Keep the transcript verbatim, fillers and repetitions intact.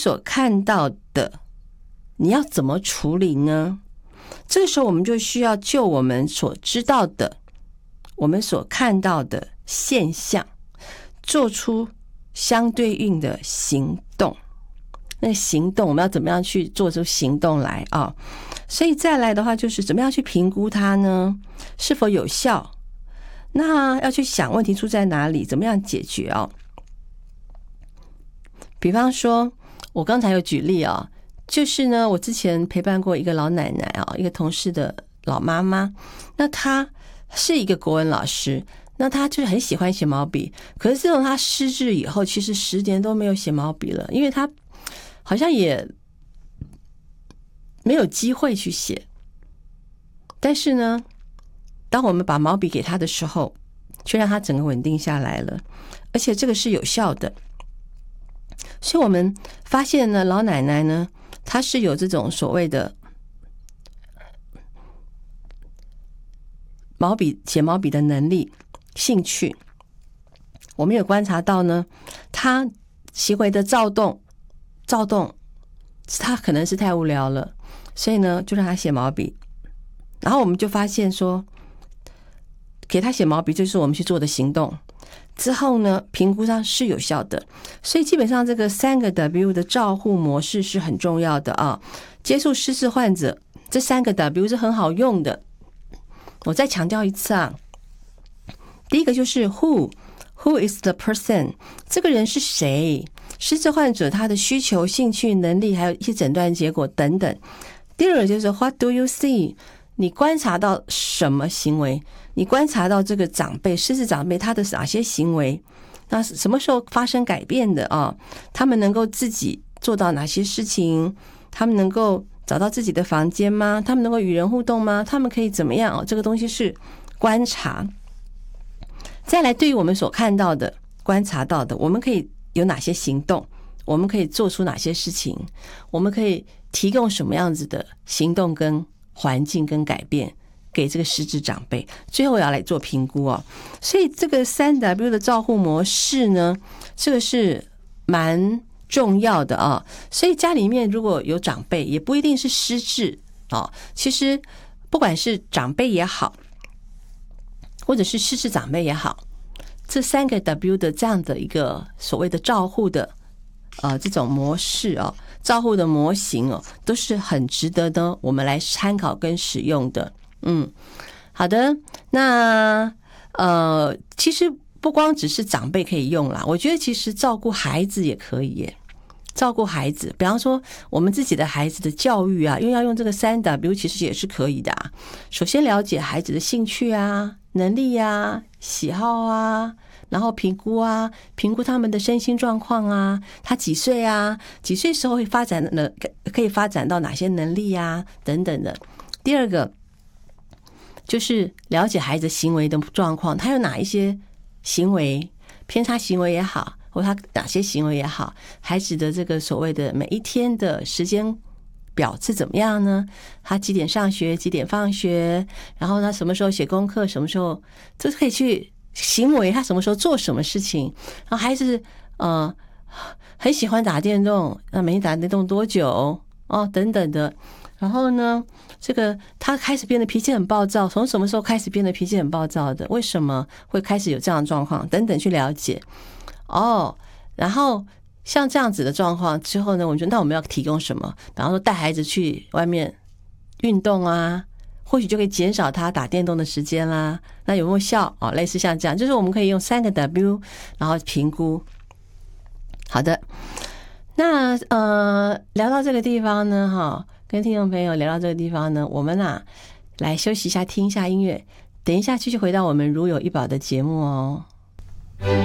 所看到的，你要怎么处理呢？这个时候我们就需要就我们所知道的，我们所看到的现象，做出相对应的行动。那行动我们要怎么样去做出行动来啊？所以再来的话，就是怎么样去评估它呢？是否有效？那要去想问题出在哪里，怎么样解决啊？比方说，我刚才有举例啊，就是呢，我之前陪伴过一个老奶奶啊，一个同事的老妈妈，那她是一个国文老师，那她就是很喜欢写毛笔，可是自从她失智以后，其实十年都没有写毛笔了，因为她好像也没有机会去写。但是呢，当我们把毛笔给她的时候，却让她整个稳定下来了，而且这个是有效的。所以我们发现呢，老奶奶呢，她是有这种所谓的毛笔写毛笔的能力、兴趣。我们有观察到呢，她行为的躁动，躁动，她可能是太无聊了，所以呢，就让她写毛笔。然后我们就发现说，给她写毛笔就是我们去做的行动。之后呢，评估上是有效的，所以基本上这个三个 W 的照护模式是很重要的啊。接触失智患者，这三个 W 是很好用的。我再强调一次啊，第一个就是 Who Who is the person？ 这个人是谁？失智患者他的需求、兴趣、能力，还有一些诊断结果等等。第二个就是 What do you see？ 你观察到什么行为？你观察到这个长辈，失智长辈他的哪些行为？那什么时候发生改变的啊？他们能够自己做到哪些事情？他们能够找到自己的房间吗？他们能够与人互动吗？他们可以怎么样？这个东西是观察。再来，对于我们所看到的、观察到的，我们可以有哪些行动？我们可以做出哪些事情？我们可以提供什么样子的行动跟环境跟改变给这个失智长辈？最后要来做评估哦。所以这个三 W 的照护模式呢，这个是蛮重要的啊。所以家里面如果有长辈，也不一定是失智啊。其实不管是长辈也好，或者是失智长辈也好，这三个 W 的这样的一个所谓的照护的呃这种模式哦，照护的模型哦，都是很值得呢我们来参考跟使用的。嗯，好的，那呃，其实不光只是长辈可以用啦，我觉得其实照顾孩子也可以耶。照顾孩子，比方说我们自己的孩子的教育啊，因为要用这个三 W， 其实也是可以的啊。首先了解孩子的兴趣啊、能力啊、喜好啊，然后评估啊，评估他们的身心状况啊，他几岁啊，几岁时候会发展的，可以发展到哪些能力啊，等等的。第二个就是了解孩子行为的状况，他有哪一些行为偏差行为也好，或他哪些行为也好，孩子的这个所谓的每一天的时间表是怎么样呢？他几点上学，几点放学，然后他什么时候写功课，什么时候，这可以去行为，他什么时候做什么事情。然后孩子呃很喜欢打电动，那每天打电动多久哦，等等的。然后呢，这个他开始变得脾气很暴躁，从什么时候开始变得脾气很暴躁的？为什么会开始有这样的状况？等等去了解。哦，然后像这样子的状况之后呢，我觉得那我们要提供什么？比方说带孩子去外面运动啊，或许就可以减少他打电动的时间啦。那有没有效？哦，类似像这样，就是我们可以用三个 W， 然后评估。好的，那呃，聊到这个地方呢，哈，跟听众朋友聊到这个地方呢，我们啊来休息一下，听一下音乐，等一下继续回到我们如有一宝的节目哦。